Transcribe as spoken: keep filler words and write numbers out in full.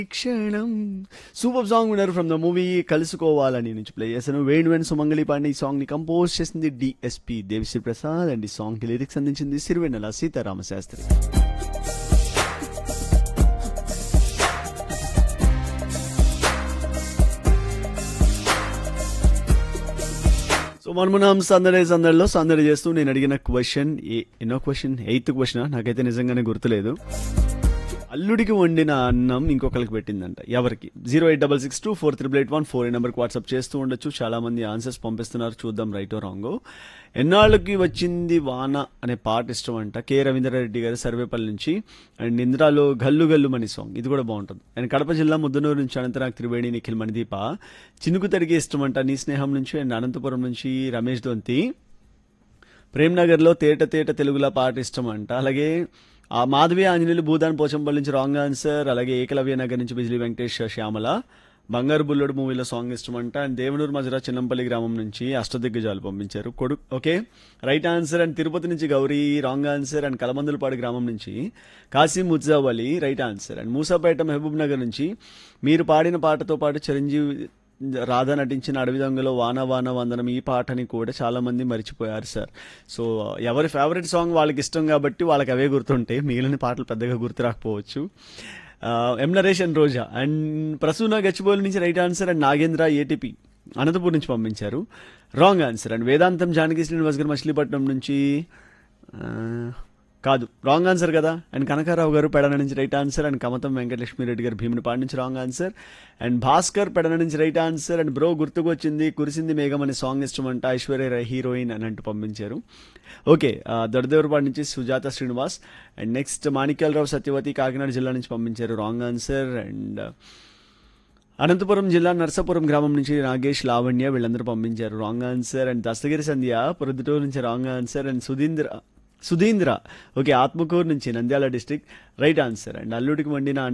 క్షణం super song విన్నారు from the movie కలుసుకోవాలని నుంచి ప్లే చేశాను. వేణు అండ్ సుమంగళి పాడిన ఈ సాంగ్ ని కంపోజ్ చేసింది డిఎస్పి దేవిశ్రీ ప్రసాద్ అండ్ ఈ సాంగ్ కి లిరిక్స్ అందించింది సిరివెన్నెల సీతారామ శాస్త్రి. సో మనం మనం సందడి సందడిలో సందడి చేస్తూ నేను అడిగిన క్వశ్చన్ ఎన్నో క్వశ్చన్ ఎయిత్ క్వశ్చన్ నాకైతే నిజంగానే గుర్తులేదు. అల్లుడికి వండిన అన్నం ఇంకొకరికి పెట్టిందంట. ఎవరికి? Zero eight double six two four triple eight one four ఈ నెంబర్కి వాట్సాప్ చేస్తూ ఉండొచ్చు. చాలా మంది ఆన్సర్స్ పంపిస్తున్నారు, చూద్దాం రైటో రాంగో. ఎన్నాళ్ళకి వచ్చింది వాన అనే పాట ఇష్టం అంట కె రవీంద్రారెడ్డి గారు సర్వేపల్లి నుంచి. అండ్ ఇంద్రాలో గల్లు గల్లు మని సాంగ్ ఇది కూడా బాగుంటుంది. అండ్ కడప జిల్లా ముద్దనూరు నుంచి అనంతనాగ్ త్రివేణి నిఖిల్ మణిదీప. చినుకు తడిగి ఇష్టం అంట నీ స్నేహం నుంచి. అండ్ అనంతపురం నుంచి రమేష్ దొంతి. ప్రేమ్నగర్లో తేట తేట తెలుగులా పాట ఇష్టం అంట. అలాగే ఆ మాధవి ఆంజనేయులు భూదాన్ పోచంపల్లి నుంచి రాంగ్ ఆన్సర్. అలాగే ఏకలవ్య నగర్ నుంచి బిజిలీ వెంకటేష్ శ్యామల. బంగారు బుల్లుడు మూవీలో సాంగ్ ఇష్టం అంట. అండ్ దేవనూరు మజరా చిన్నంపల్లి గ్రామం నుంచి అష్టదిగ్గజాలు పంపించారు. కొడుకు okay right answer. And Tirupati నుంచి Gauri wrong answer. And Kalamandulapadu గ్రామం నుంచి Kasim Mujjavali right answer. And Moosapet Mahabub Nagar నుంచి మీరు పాడిన పాటతో పాటు చిరంజీవి రాధా నటించిన అడవి దొంగలో వాన వాన వందనం ఈ పాటని కూడా చాలా మంది మర్చిపోయారు సార్. సో ఎవరి ఫేవరెట్ సాంగ్ వాళ్ళకి ఇష్టం కాబట్టి వాళ్ళకి అవే గుర్తుంటాయి, మిగిలిన పాటలు పెద్దగా గుర్తు రాకపోవచ్చు. ఎం Naresh and Roja. And Prasuna Gachibowli నుంచి right answer. And Nagendra ATP Anantapur నుంచి పంపించారు రాంగ్ ఆన్సర్. అండ్ వేదాంతం జానకి శ్రీనివాస్ గారు మచిలీపట్నం నుంచి కాదు రాంగ్ ఆన్సర్ కదా. అండ్ కనకారావు గారు పెడన నుంచి right answer. And Kamatham Venkatalakshmi Reddy గారు భీమునిపాడు నుంచి wrong answer. And Bhaskar Pedana నుంచి రైట్ ఆన్సర్. అండ్ బ్రో గుర్తుకు వచ్చింది కురిసింది మేఘం అనే సాంగ్ ఇష్టం అంట ఐశ్వర్య రాయ్ హీరోయిన్ అని అంటూ పంపించారు. ఓకే దొడదేవరపాడు నుంచి సుజాత శ్రీనివాస్. అండ్ నెక్స్ట్ మాణిక్యాలరావు సత్యవతి కాకినాడ జిల్లా నుంచి పంపించారు రాంగ్ ఆన్సర్. అండ్ అనంతపురం జిల్లా నర్సాపురం గ్రామం నుంచి నాగేష్ లావణ్య వీళ్ళందరూ పంపించారు రాంగ్ ఆన్సర్. అండ్ దస్తగిరి సంధ్య ప్రొద్దుటూరు నుంచి wrong answer. And Sudhindra Sudhindra okay Atmakur నుంచి Nandyal district right answer. And అల్లుడికి వండిన